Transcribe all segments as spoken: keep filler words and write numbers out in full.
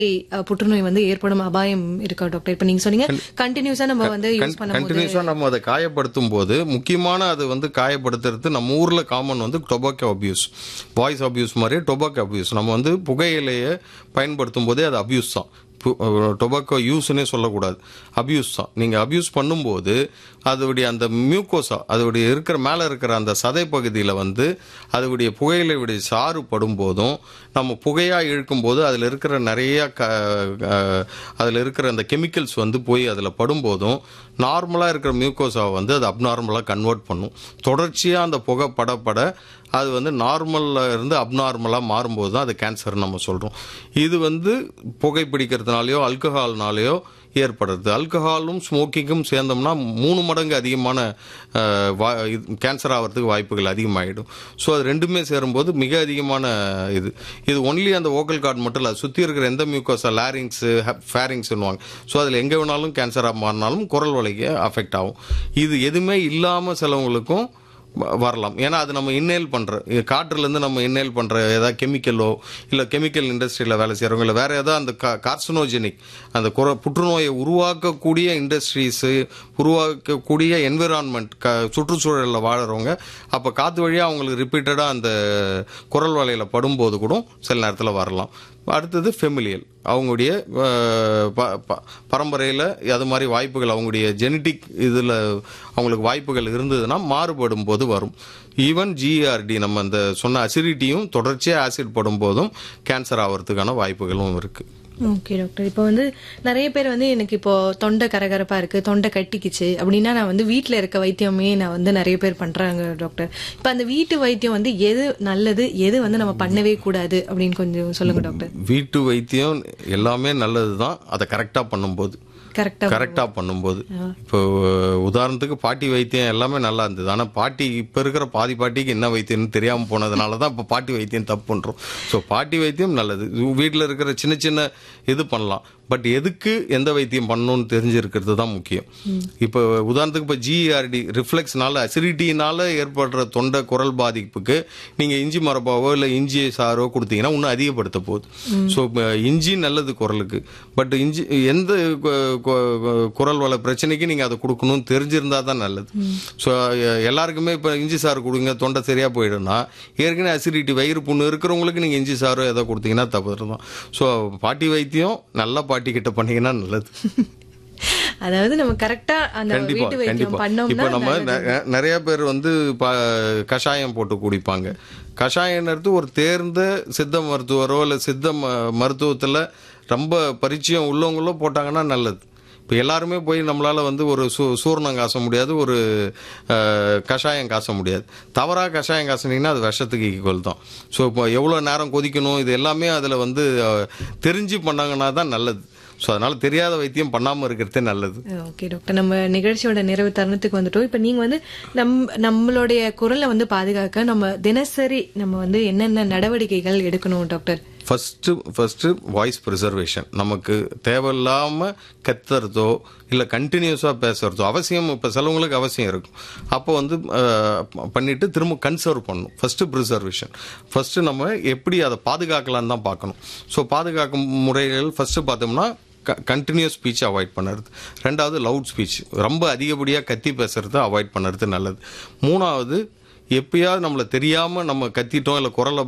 அஹ், புற்றுநோய் வந்து ஏற்படும் அபாயம் இருக்கா டாக்டர்? இப்ப நீங்க சொன்னீங்க கண்டினியூஸா நம்ம வந்து யூஸ் பண்ணும்போது கண்டினியூஸா நம்ம அதை காயப்படுத்தும் போது முக்கியமான அது வந்து காயப்படுத்துறது நம்ம ஊர்ல காமன் வந்து டொபாக்கோ அபியூஸ், வாய்ஸ் அபியூஸ் மாதிரி டொபாக்கோ அபியூஸ். நம்ம வந்து புகையிலையை பயன்படுத்தும் போதே அது அபியூஸ் தான். டொபாக்கோ யூஸ்னே சொல்லக்கூடாது, அபியூஸ் தான். நீங்கள் அபியூஸ் பண்ணும்போது அதோடைய அந்த மியூக்கோசா, அதோடைய இருக்கிற மேலே இருக்கிற அந்த சதை பகுதியில் வந்து அதோடைய புகையிலையுடைய சாறு படும் போதும் நம்ம புகையாக இழுக்கும் போது அதில் இருக்கிற நிறைய க அதில் இருக்கிற அந்த கெமிக்கல்ஸ் வந்து போய் அதில் படும்போதும் நார்மலாக இருக்கிற மியூக்கோசாவை வந்து அது அப்நார்மலாக கன்வெர்ட் பண்ணும். தொடர்ச்சியாக அந்த புகை படப்பட அது வந்து நார்மலில் இருந்து அப்நார்மலாக மாறும்போது தான் அது கேன்சர்னு நம்ம சொல்கிறோம். இது வந்து புகைப்பிடிக்கிறதுனாலையோ ஆல்கஹால்னாலேயோ ஏற்படுறது. ஆல்கஹாலும் ஸ்மோக்கிங்கும் சேர்ந்தோம்னா மூணு மடங்கு அதிகமான கேன்சர் ஆகிறதுக்கு வாய்ப்புகள் அதிகமாகிடும். ஸோ அது ரெண்டுமே சேரும்போது மிக அதிகமான இது இது ஒன்லி அந்த வோக்கல் கார்டு மட்டும் இல்லை, சுற்றி இருக்கிற எந்த மியூக்கோஸா, லாரிங்ஸு, ஃபேரிங்ஸ்னுவாங்க. ஸோ அதில் எங்கே வேணாலும் கேன்சராக மாறினாலும் குரல் வலைக்கு அஃபெக்ட் ஆகும். இது எதுவுமே இல்லாமல் சிலவங்களுக்கும் வரலாம். ஏன்னா அது நம்ம இன்னேல் பண்ணுற காற்றுலேருந்து நம்ம இன்னேல் பண்ணுற ஏதாவது கெமிக்கலோ இல்லை கெமிக்கல் இண்டஸ்ட்ரியில் வேலை செய்கிறவங்க இல்லை வேறு ஏதாவது அந்த கா கார்சினோஜெனிக் அந்த குற புற்றுநோயை உருவாக்கக்கூடிய இண்டஸ்ட்ரீஸு, உருவாக்கக்கூடிய என்விரான்மெண்ட், க சுற்றுச்சூழலில் வாழறவங்க அப்போ காற்று வழியாக அவங்களுக்கு ரிப்பீட்டடாக அந்த குரல் வலையில் படும்போது கூட சில நேரத்தில் வரலாம். அடுத்தது ஃபெமிலியல், அவங்களுடைய பரம்பரையில் அது மாதிரி வாய்ப்புகள், அவங்களுடைய ஜெனட்டிக் இதில் அவங்களுக்கு வாய்ப்புகள் இருந்ததுன்னா மாறுபடும் போது வரும். ஈவன் ஜிஆர்டி நம்ம அந்த சொன்ன அசிடிட்டியும் தொடர்ச்சியாக ஆசிட் படும் போதும் கேன்சர் ஆகிறதுக்கான வாய்ப்புகளும் இருக்குது. Okay doctor. இப்போ வந்து நிறைய பேர் வந்து எனக்கு இப்போ தொண்டை கரகரப்பா இருக்கு, தொண்டை கட்டிக்குச்சு அப்படின்னா நான் வந்து வீட்டில் இருக்க வைத்தியமே நான் வந்து நிறைய பேர் பண்றாங்க டாக்டர். இப்போ அந்த வீட்டு வைத்தியம் வந்து எது நல்லது, எது வந்து நம்ம பண்ணவே கூடாது அப்படின்னு கொஞ்சம் சொல்லுங்க டாக்டர். வீட்டு வைத்தியம் எல்லாமே நல்லது தான், அதை கரெக்டாக பண்ணும்போது கரெக்டா கரெக்டாக பண்ணும்போது. இப்போ உதாரணத்துக்கு பாட்டி வைத்தியம் எல்லாமே நல்லா இருந்தது, ஆனால் பாட்டி இப்போ இருக்கிற பாதி பாட்டிக்கு என்ன வைத்தியம்னு தெரியாமல் போனதுனால தான் இப்போ பாட்டி வைத்தியம் தப்பு பண்ணுறோம். ஸோ பாட்டி வைத்தியம் நல்லது, வீட்டில் இருக்கிற சின்ன சின்ன இது பண்ணலாம், பட் எதுக்கு எந்த வைத்தியம் பண்ணணும்னு தெரிஞ்சிருக்கிறது தான் முக்கியம். இப்போ உதாரணத்துக்கு இப்போ ஜிஆர்டி ரிஃப்ளெக்ஸ்னால அசிடிட்டினால ஏற்படுற தொண்டை குரல் பாதிப்புக்கு நீங்கள் இஞ்சி மரப்பாவோ இல்லை இஞ்சி சாரோ கொடுத்தீங்கன்னா இன்னும் அதிகப்படுத்த போகுது. ஸோ இஞ்சி நல்லது குரலுக்கு, பட் இஞ்சி எந்த குரல் வள பிரச்சனைக்கு நீங்கள் அதை கொடுக்கணும்னு தெரிஞ்சிருந்தா தான் நல்லது. ஸோ எல்லாருக்குமே இப்போ இஞ்சி சாறு கொடுங்க தொண்டை சரியாக போயிடும்னா ஏற்கனவே அசிடிட்டி வயிறு புண்ணு இருக்கிறவங்களுக்கு நீங்கள் இஞ்சி சாரோ எதோ கொடுத்தீங்கன்னா தப்பு தான். ஸோ பாட்டி வைத்தியம் நல்ல பாட்டி கிட்ட பண்ணீங்கன்னா நல்லது. அதாவது நம்ம கரெக்டா அந்த கண்டிப்பா வீட்டு வைத்தியம் கண்டிப்பா. பண்ணோம்னா இப்போ நம்ம நெ- நிறைய பேர் வந்து ப- கஷாயம் போட்டு குடிப்பாங்க. கஷாயம்ன்றது ஒரு தேர்ந்த சித்த மருத்துவரோ இல்லை சித்த ம- மருத்துவத்தில் ரொம்ப பரிச்சயம் உள்ளவங்களோ போட்டாங்கன்னா நல்லது. இப்போ எல்லாருமே போய் நம்மளால் வந்து ஒரு சூ சூர்ணம் காச முடியாது, ஒரு அஹ், கஷாயம் காச முடியாது. தவறாக கஷாயம் காசுனீங்கன்னா அது விஷத்துக்கு ஈக்குவல் தான். ஸோ இப்போ எவ்வளோ நேரம் கொதிக்கணும் இது எல்லாமே அதில் வந்து அஹ், தெரிஞ்சு பண்ணாங்கன்னா தான் நல்லது. ஸோ அதனால தெரியாத வைத்தியம் பண்ணாமல் இருக்கிறதே நல்லது. ஓகே டாக்டர், நம்ம நிகழ்ச்சியோட நிறைவு தருணத்துக்கு வந்துட்டோம். இப்ப நீங்க வந்து நம் நம்மளுடைய குரலை வந்து பாதுகாக்க நம்ம தினசரி நம்ம வந்து என்னென்ன நடவடிக்கைகள் எடுக்கணும் doctor? First first voice preservation. நமக்கு தேவையில்லாமல் கத்துறதோ இல்லை கண்டினியூஸாக பேசுகிறதோ அவசியம் இப்போ சிலவங்களுக்கு அவசியம் இருக்கும். அப்போ வந்து அஹ், பண்ணிட்டு திரும்ப கன்சர்வ் பண்ணணும். First preservation. ஃபஸ்ட்டு நம்ம எப்படி அதை பாதுகாக்கலான்னு தான் பார்க்கணும். ஸோ பாதுகாக்கும் முறைகள் ஃபஸ்ட்டு பார்த்தோம்னா க கண்டினியூஸ் ஸ்பீச் அவாய்ட் பண்ணுறது. ரெண்டாவது லவுட் ஸ்பீச், ரொம்ப அதிகப்படியாக கத்தி பேசுகிறத அவாய்ட் பண்ணுறது நல்லது. மூணாவது எப்பயாவது நம்மளை தெரியாமல் நம்ம கத்திட்டோம் இல்லை குரலை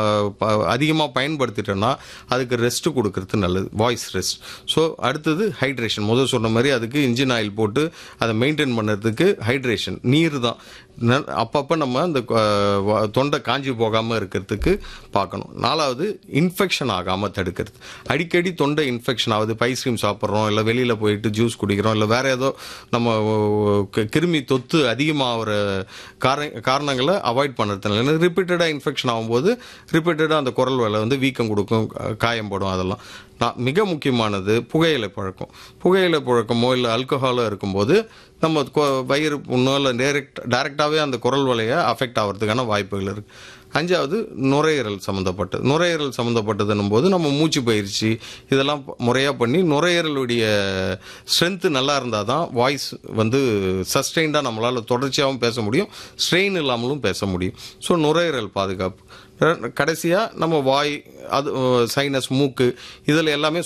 அதிகமாக பயன்படுத்திட்டோம்னா அதுக்கு ரெஸ்ட்டு கொடுக்கறது நல்லது, வாய்ஸ் ரெஸ்ட். ஸோ அடுத்தது ஹைட்ரேஷன். முதல் சொன்ன மாதிரி அதுக்கு இன்ஜின் ஆயில் போட்டு அதை மெயின்டைன் பண்ணுறதுக்கு ஹைட்ரேஷன், நீர் தான். அப்பப்போ நம்ம அந்த தொண்டை காஞ்சி போகாமல் இருக்கிறதுக்கு பார்க்கணும். நாலாவது இன்ஃபெக்ஷன் ஆகாமல் தடுக்கிறது. அடிக்கடி தொண்டை இன்ஃபெக்ஷன் ஆகுது, ஐஸ்கிரீம் சாப்பிட்றோம் இல்லை வெளியில் போயிட்டு ஜூஸ் குடிக்கிறோம் இல்லை வேறு ஏதோ நம்ம கிருமி தொத்து அதிகமாகிற காரண காரணங்களை அவாய்ட் பண்ணுறதுனால ஏன்னா ரிப்பீட்டடாக இன்ஃபெக்ஷன் ஆகும்போது ரிப்பீட்டடாக அந்த குரல் வலை வந்து வீக்கம் கொடுக்கும், காயம்படும். அதெல்லாம் நான் மிக முக்கியமானது புகையிலை பழக்கம். புகையிலை பழக்கமோ இல்லை ஆல்கஹாலோ இருக்கும்போது நம்ம வயிறு புண்ணோ இல்லை டேரெக்ட் டைரெக்டாகவே அந்த குரல் வலையை அஃபெக்ட் ஆகிறதுக்கான வாய்ப்புகள் இருக்குது. அஞ்சாவது நுரையீரல் சம்மந்தப்பட்டது. நுரையீரல் சம்மந்தப்பட்டதுன்னும் போது நம்ம மூச்சு பயிற்சி இதெல்லாம் முறையாக பண்ணி நுரையீரலுடைய ஸ்ட்ரென்த்து நல்லா இருந்தால் தான் வாய்ஸ் வந்து சஸ்டெயின்டாக நம்மளால் தொடர்ச்சியாகவும் பேச முடியும், ஸ்ட்ரெயின் இல்லாமலும் பேச முடியும். ஸோ நுரையீரல் பாதுகாப்பு. கடைசியா நம்ம வாய், அது சைனஸ், மூக்கு, இதுல எல்லாமே